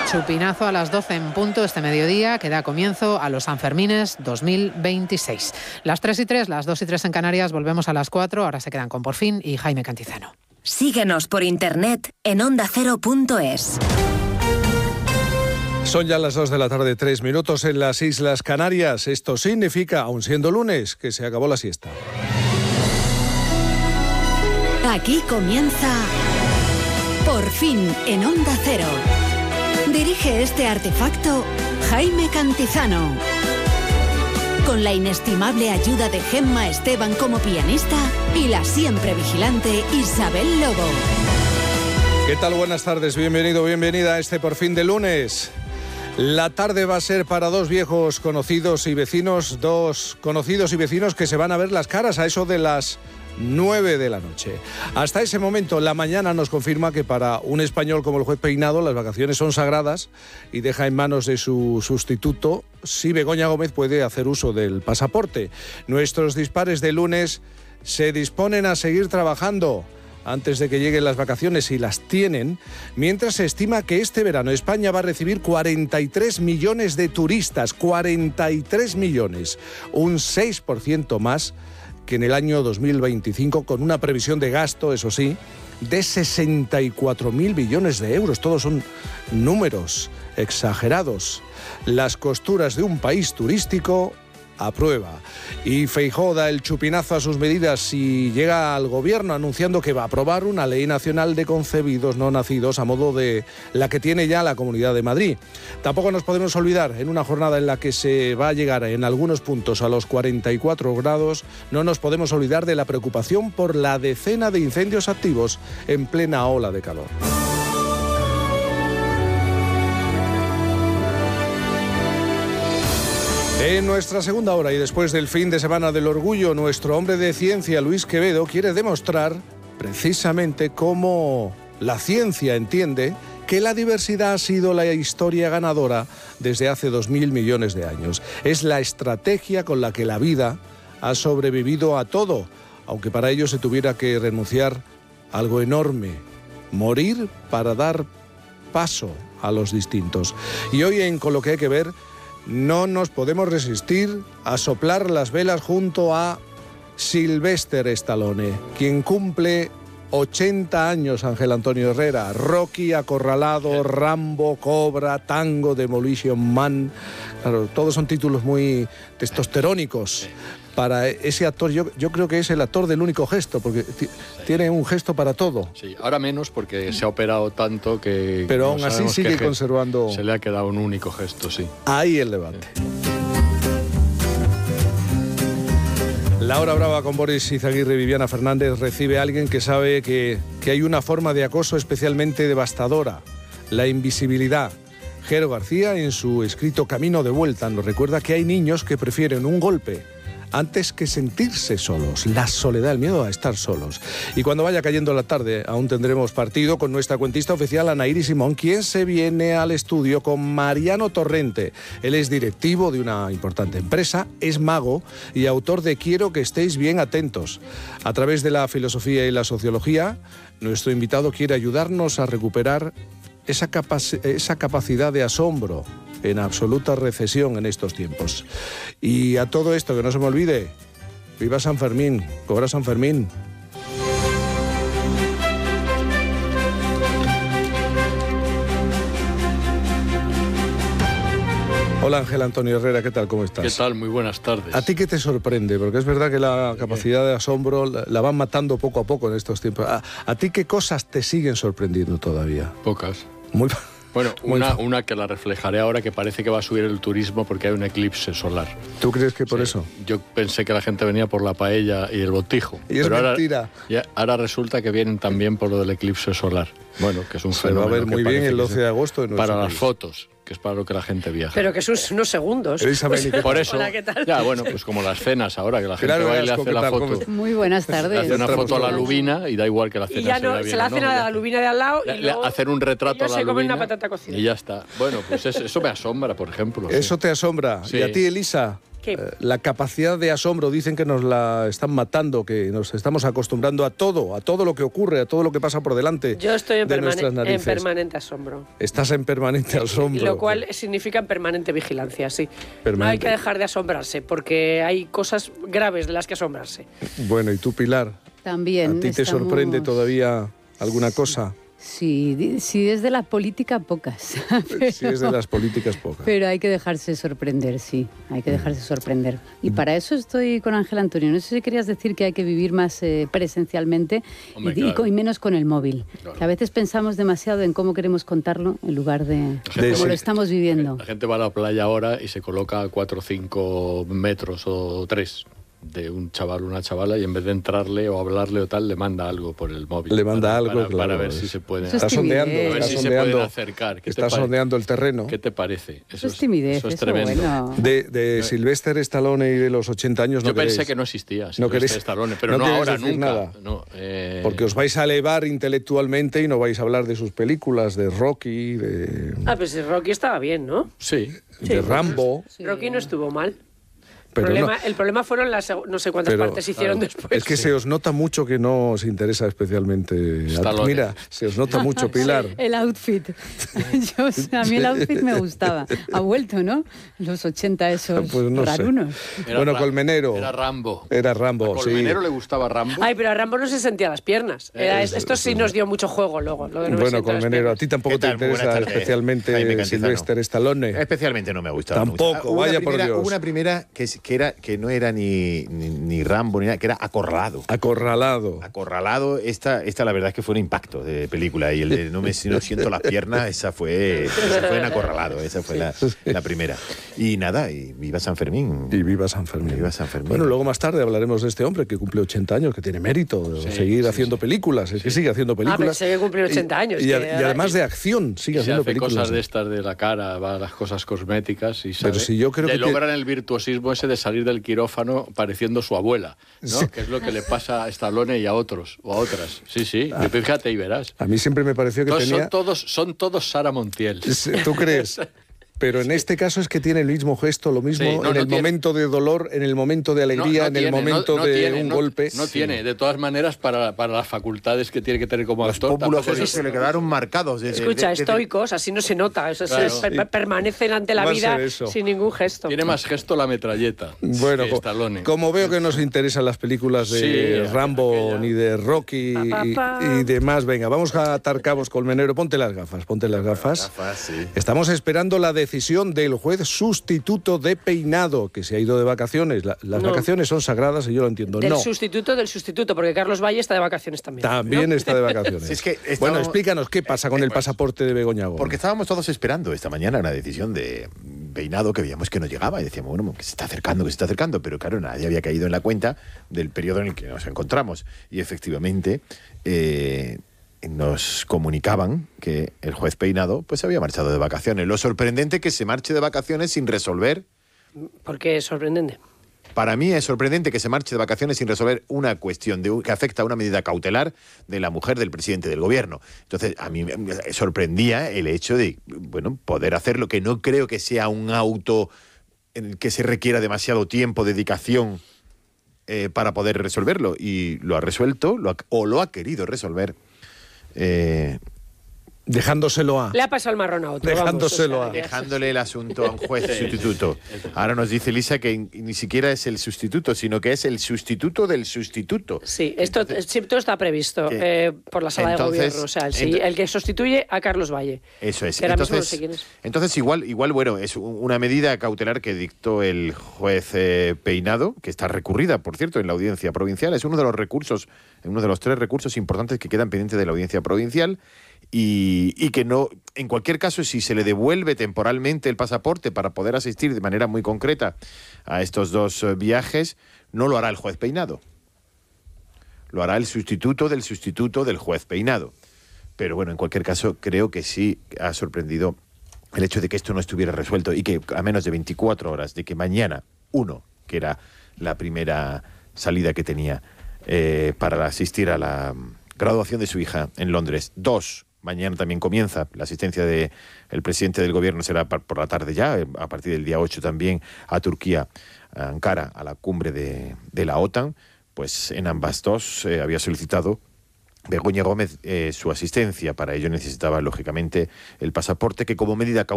chupinazo a las 12 en punto este mediodía, que da comienzo a los Sanfermines 2026. Las 3:03, las 2:03 en Canarias, volvemos a las 4, ahora se quedan con Por Fin y Jaime Cantizano. Síguenos por internet en ondacero.es. Son ya las 2 de la tarde, 3 minutos en las Islas Canarias. Esto significa, aun siendo lunes, que se acabó la siesta. Aquí comienza Por Fin en Onda Cero. Dirige este artefacto Jaime Cantizano. Con la inestimable ayuda de Gemma Esteban como pianista y la siempre vigilante Isabel Lobo. ¿Qué tal? Buenas tardes, bienvenido, bienvenida a este Por Fin de lunes. La tarde va a ser para dos viejos conocidos y vecinos, que se van a ver las caras a eso de las 9 de la noche. Hasta ese momento, la mañana nos confirma que para un español como el juez Peinado las vacaciones son sagradas y deja en manos de su sustituto si Begoña Gómez puede hacer uso del pasaporte. Nuestros dispares de lunes se disponen a seguir trabajando antes de que lleguen las vacaciones, y las tienen, mientras se estima que este verano España va a recibir 43 millones de turistas, 43 millones, un 6% más que en el año 2025, con una previsión de gasto, eso sí, de 64.000 billones de euros. Todos son números exagerados. Las costuras de un país turístico a prueba. Y Feijóo da el chupinazo a sus medidas y llega al gobierno anunciando que va a aprobar una ley nacional de concebidos no nacidos a modo de la que tiene ya la Comunidad de Madrid. Tampoco nos podemos olvidar, en una jornada en la que se va a llegar en algunos puntos a los 44 grados, no nos podemos olvidar de la preocupación por la decena de incendios activos en plena ola de calor. En nuestra segunda hora y después del fin de semana del orgullo, nuestro hombre de ciencia, Luis Quevedo, quiere demostrar precisamente cómo la ciencia entiende que la diversidad ha sido la historia ganadora desde hace 2.000 millones de años. Es la estrategia con la que la vida ha sobrevivido a todo, aunque para ello se tuviera que renunciar a algo enorme, morir para dar paso a los distintos. Y hoy en Con lo que hay que ver, no nos podemos resistir a soplar las velas junto a Sylvester Stallone, quien cumple 80 años, Ángel Antonio Herrera. Rocky, Acorralado, Rambo, Cobra, Tango, Demolition Man. Claro, todos son títulos muy testosterónicos. Para ese actor, yo creo que es el actor del único gesto, porque tiene un gesto para todo. Sí, ahora menos porque se ha operado tanto que... Pero aún así sigue conservando... Se le ha quedado un único gesto, sí. Ahí el debate. La hora brava con Boris Izaguirre y Viviana Fernández recibe a alguien que sabe que hay una forma de acoso especialmente devastadora, la invisibilidad. Jero García, en su escrito Camino de Vuelta, nos recuerda que hay niños que prefieren un golpe antes que sentirse solos, la soledad, el miedo a estar solos. Y cuando vaya cayendo la tarde, aún tendremos partido con nuestra cuentista oficial Anaíri Simón, quien se viene al estudio con Mariano Torrente. Él es directivo de una importante empresa, es mago y autor de Quiero que estéis bien atentos. A través de la filosofía y la sociología, nuestro invitado quiere ayudarnos a recuperar esa capacidad de asombro en absoluta recesión en estos tiempos. Y a todo esto, que no se me olvide, viva San Fermín, cobra San Fermín. Hola Ángel Antonio Herrera, ¿qué tal? ¿Cómo estás? ¿Qué tal? Muy buenas tardes. ¿A ti qué te sorprende? Porque es verdad que la capacidad de asombro la van matando poco a poco en estos tiempos. ¿A ti qué cosas te siguen sorprendiendo todavía? Pocas. Muy... Bueno, una que la reflejaré ahora, que parece que va a subir el turismo porque hay un eclipse solar. ¿Tú crees que por eso? Yo pensé que la gente venía por la paella y el botijo. Y es mentira. Ahora resulta que vienen también por lo del eclipse solar. Bueno, que es un fenómeno. Se va a ver muy bien el 12 de agosto. Para las fotos, que es para lo que la gente viaja. Pero que son unos segundos. Por eso. Hola, ¿qué tal? Ya, bueno, pues como las cenas ahora, que la gente va y le hace la foto. Muy buenas tardes. Le hace una foto a la lubina y da igual que la cena y ya no, se la hacen a la lubina de al lado y luego hacer un retrato a la se comen lubina una patata cocida. Y ya está. Bueno, pues eso me asombra, por ejemplo. Eso te asombra. Sí. ¿Y a ti, Elisa? la capacidad de asombro, dicen que nos la están matando, que nos estamos acostumbrando a todo lo que ocurre, a todo lo que pasa por delante. Yo estoy de nuestras narices. en permanente asombro. Estás en permanente asombro. Lo cual significa en permanente vigilancia, sí. No hay que dejar de asombrarse, porque hay cosas graves de las que asombrarse. Bueno, ¿y tú, Pilar? También. ¿A ti te sorprende todavía alguna cosa? Sí, es de la política, pocas. Sí, es de las políticas, pocas. Pero hay que dejarse sorprender, sí, hay que dejarse sorprender. Y para eso estoy con Ángel Antonio. No sé si querías decir que hay que vivir más presencialmente. Hombre, claro. y menos con el móvil. Claro. Que a veces pensamos demasiado en cómo queremos contarlo en lugar de cómo lo estamos viviendo. La gente va a la playa ahora y se coloca a 4 o 5 metros o 3 de un chaval o una chavala, y en vez de entrarle o hablarle o tal, le manda algo por el móvil. Le manda algo, claro. Para ver si se puede... Está sondeando. A ver si se pueden acercar. Está sondeando el terreno. ¿Qué te parece? Eso es timidez. Eso es tremendo. Bueno. De Sylvester Stallone y de los 80 años no queréis. Yo pensé que no existía Sylvester Stallone, pero no ahora, nunca. Nada. No, porque os vais a elevar intelectualmente y no vais a hablar de sus películas, de Rocky, de... Pues Rocky estaba bien, ¿no? Sí. De Rambo. Sí. Rocky no estuvo mal. Pero el problema fueron las no sé cuántas partes hicieron después. Es que se os nota mucho que no os interesa especialmente. Mira, se os nota mucho, Pilar. El outfit. A mí el outfit me gustaba. Ha vuelto, ¿no? Los 80 esos pues no rarunos. Bueno, Colmenero. Era Rambo. Era Rambo, ¿A Colmenero le gustaba Rambo? Ay, pero a Rambo no se sentía las piernas. Esto sí nos dio mucho juego luego. Lo de no bueno, Colmenero, a ti tampoco te interesa especialmente Sylvester Stallone. Especialmente no me ha gustado. Tampoco, vaya por Dios. Hubo una primera que no era ni Rambo ni nada, que era Acorralado. Acorralado, esta la verdad es que fue un impacto de película, y el de no siento las piernas, esa fue en Acorralado, esa fue la primera. Y nada, y viva San Fermín. Y viva San Fermín. Bueno, luego más tarde hablaremos de este hombre que cumple 80 años, que tiene mérito de seguir haciendo películas, es que sigue haciendo películas. Pensé que cumple 80 años. Y además de acción, sigue haciendo películas. Cosas de estas de la cara, va a las cosas cosméticas y sabe. Pero si yo creo que logran el virtuosismo ese de salir del quirófano pareciendo su abuela, ¿no? Sí. Que es lo que le pasa a Stallone y a otros o a otras. Sí. Fíjate y verás. A mí siempre me pareció que son todos Sara Montiel. ¿Tú crees? Pero en este caso es que tiene el mismo gesto, lo mismo en el momento de dolor, en el momento de alegría, en el momento de un golpe. No tiene, de todas maneras, para las facultades que tiene que tener como actor. Los pómulos esos se le quedaron marcados. Escucha, estoicos, así no se nota. Permanecen ante la vida sin ningún gesto. Tiene más gesto la metralleta. Bueno, como veo que no os interesan las películas de Rambo ni de Rocky y demás, venga, vamos a atar cabos, Colmenero. Ponte las gafas. Estamos esperando la decisión del juez sustituto de Peinado, que se ha ido de vacaciones. Las vacaciones son sagradas y yo lo entiendo. Del sustituto, porque Carlos Valle está de vacaciones también. También está de vacaciones. Bueno, explícanos qué pasa con el pasaporte de Begoña Gómez. Porque estábamos todos esperando esta mañana una decisión de Peinado que veíamos que no llegaba y decíamos, bueno, que se está acercando, pero claro, nadie había caído en la cuenta del periodo en el que nos encontramos. Y efectivamente nos comunicaban que el juez Peinado pues había marchado de vacaciones. Lo sorprendente que se marche de vacaciones sin resolver. ¿Por qué es sorprendente? Para mí es sorprendente que se marche de vacaciones sin resolver una cuestión que afecta a una medida cautelar de la mujer del presidente del gobierno. Entonces, a mí me sorprendía el hecho de poder hacerlo, que no creo que sea un auto en el que se requiera demasiado tiempo, dedicación para poder resolverlo. Y lo ha resuelto, lo ha querido resolver. Dejándoselo a... Le ha pasado el marrón a otro. Dejándole el asunto a un juez sustituto. Ahora nos dice Elisa que ni siquiera es el sustituto, sino que es el sustituto del sustituto. Sí, todo está previsto por la sala de gobierno. O sea, el que sustituye a Carlos Valle. Eso es. Que ahora mismo no sé quién es. Entonces, igual, bueno, es una medida cautelar que dictó el juez Peinado, que está recurrida, por cierto, en la audiencia provincial. Es uno de los 3 recursos importantes que quedan pendientes de la audiencia provincial. Y que no, en cualquier caso, si se le devuelve temporalmente el pasaporte para poder asistir de manera muy concreta a estos 2 viajes, no lo hará el juez Peinado. Lo hará el sustituto del juez Peinado. Pero bueno, en cualquier caso, creo que sí ha sorprendido el hecho de que esto no estuviera resuelto y que a menos de 24 horas de que mañana, que era la primera salida que tenía para asistir a la graduación de su hija en Londres, 2, mañana también comienza la asistencia del presidente del gobierno, será por la tarde ya, a partir del día 8 también, a Turquía Ankara, a la cumbre de la OTAN, pues en ambas dos había solicitado Begoña Gómez su asistencia. Para ello necesitaba, lógicamente, el pasaporte, que como medida